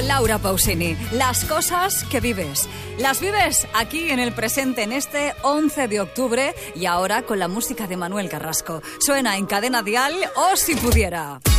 Laura Pausini. Las cosas que vives. Las vives aquí en el presente, en este 11 de octubre y ahora con la música de Manuel Carrasco. Suena en Cadena Dial o Si Pudiera.